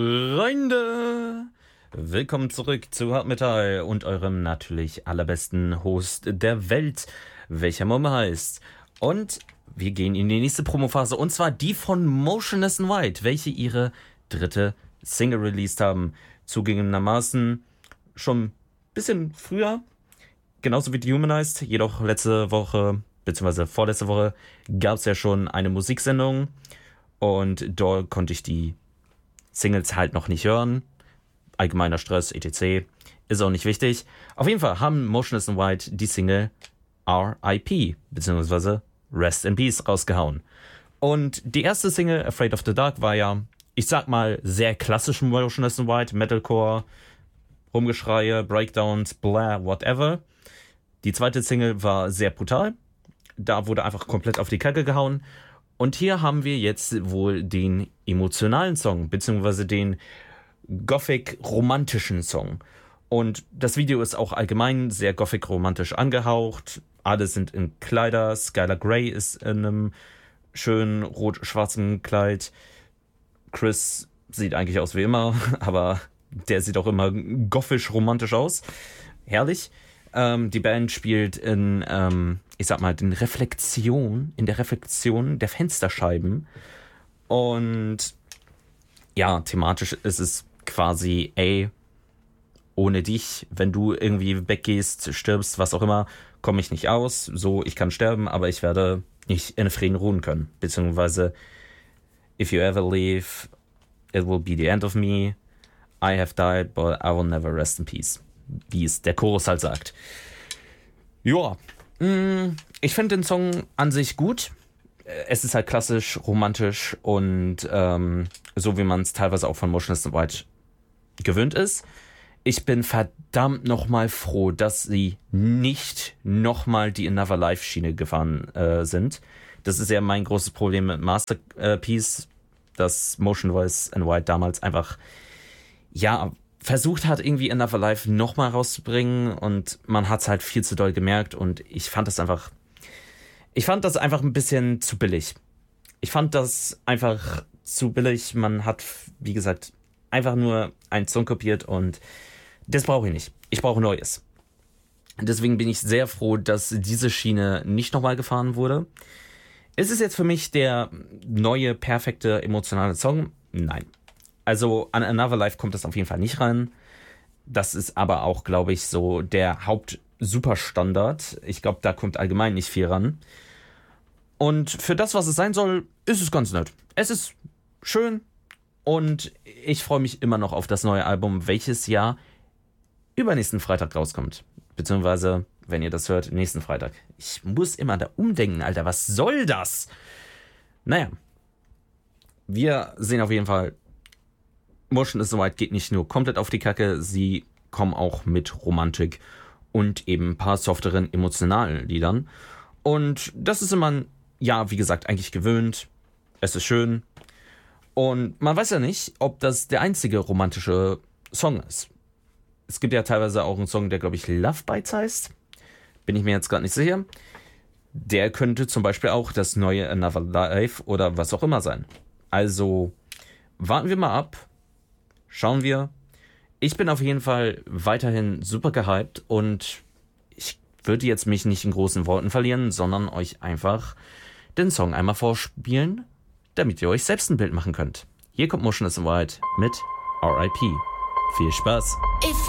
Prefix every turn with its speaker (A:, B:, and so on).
A: Freunde, willkommen zurück zu Hartmetall und eurem natürlich allerbesten Host der Welt, welcher Mumme heißt. Und wir gehen in die nächste Promophase, und zwar die von Motionless in White, welche ihre dritte Single released haben. Zugegebenermaßen schon ein bisschen früher, genauso wie Dehumanized, jedoch letzte Woche, beziehungsweise vorletzte Woche, gab es ja schon eine Musiksendung und dort konnte ich die Singles halt noch nicht hören. Allgemeiner Stress, etc. Ist auch nicht wichtig. Auf jeden Fall haben Motionless in White die Single R.I.P. beziehungsweise Rest in Peace rausgehauen. Und die erste Single, Afraid of the Dark, war ja, ich sag mal, sehr klassisch Motionless in White, Metalcore, Rumgeschreie, Breakdowns, blah, whatever. Die zweite Single war sehr brutal. Da wurde einfach komplett auf die Kacke gehauen. Und hier haben wir jetzt wohl den emotionalen Song, beziehungsweise den Gothic-romantischen Song. Und das Video ist auch allgemein sehr Gothic-romantisch angehaucht. Alle sind in Kleider. Skylar Grey ist in einem schönen rot-schwarzen Kleid. Chris sieht eigentlich aus wie immer, aber der sieht auch immer gothisch-romantisch aus. Herrlich. Die Band spielt in der Reflexion der Fensterscheiben. Und ja, thematisch ist es quasi, ohne dich, wenn du irgendwie weggehst, stirbst, was auch immer, komme ich nicht aus. So, ich kann sterben, aber ich werde nicht in Frieden ruhen können. Beziehungsweise, if you ever leave, it will be the end of me. I have died, but I will never rest in peace. Wie es der Chorus halt sagt. Ja, ich finde den Song an sich gut. Es ist halt klassisch, romantisch und so wie man es teilweise auch von Motionless in White gewöhnt ist. Ich bin verdammt nochmal froh, dass sie nicht nochmal die Another Life Schiene gefahren sind. Das ist ja mein großes Problem mit Masterpiece, dass Motionless in White damals einfach, ja, versucht hat, irgendwie Another Life nochmal rauszubringen, und man hat es halt viel zu doll gemerkt, und ich fand das einfach ein bisschen zu billig. Ich fand das einfach zu billig. Man hat, wie gesagt, einfach nur einen Song kopiert, und das brauche ich nicht. Ich brauche Neues. Deswegen bin ich sehr froh, dass diese Schiene nicht nochmal gefahren wurde. Ist es jetzt für mich der neue, perfekte, emotionale Song? Nein. Also an Another Life kommt das auf jeden Fall nicht rein. Das ist aber auch, glaube ich, so der Haupt-Superstandard. Ich glaube, da kommt allgemein nicht viel ran. Und für das, was es sein soll, ist es ganz nett. Es ist schön, und ich freue mich immer noch auf das neue Album, welches ja übernächsten Freitag rauskommt. Beziehungsweise, wenn ihr das hört, nächsten Freitag. Ich muss immer da umdenken, Alter. Was soll das? Naja. Wir sehen auf jeden Fall, Motionless in White geht nicht nur komplett auf die Kacke, sie kommen auch mit Romantik und eben ein paar softeren, emotionalen Liedern. Und das ist immer, ja, wie gesagt, eigentlich gewöhnt. Es ist schön. Und man weiß ja nicht, ob das der einzige romantische Song ist. Es gibt ja teilweise auch einen Song, der, glaube ich, Love Bites heißt. Bin ich mir jetzt gerade nicht sicher. Der könnte zum Beispiel auch das neue Another Life oder was auch immer sein. Also warten wir mal ab. Schauen wir. Ich bin auf jeden Fall weiterhin super gehypt, und ich würde jetzt mich nicht in großen Worten verlieren, sondern euch einfach den Song einmal vorspielen, damit ihr euch selbst ein Bild machen könnt. Hier kommt Motionless in White mit R.I.P. Viel Spaß.